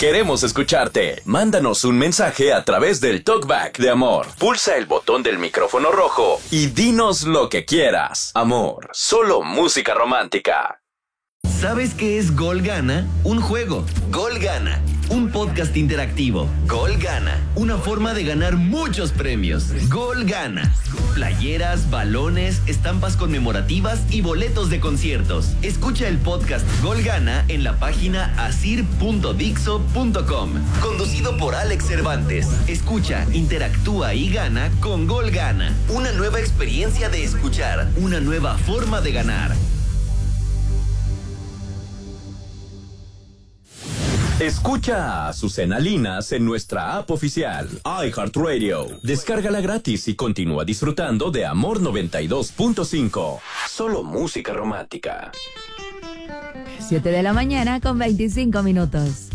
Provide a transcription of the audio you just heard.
Queremos escucharte. Mándanos un mensaje a través del TalkBack de Amor. Pulsa el botón del micrófono rojo y dinos lo que quieras. Amor, solo música romántica. ¿Sabes qué es Gol Gana? Un juego. Gol Gana. Un podcast interactivo. Gol Gana. Una forma de ganar muchos premios. Gol Gana. Playeras, balones, estampas conmemorativas y boletos de conciertos. Escucha el podcast Gol Gana en la página asir.dixo.com. Conducido por Alex Cervantes. Escucha, interactúa y gana con Gol Gana. Una nueva experiencia de escuchar. Una nueva forma de ganar. Escucha a Azucena Linas en nuestra app oficial, iHeartRadio. Descárgala gratis y continúa disfrutando de Amor 92.5. Solo música romántica. 7 de la mañana con 25 minutos.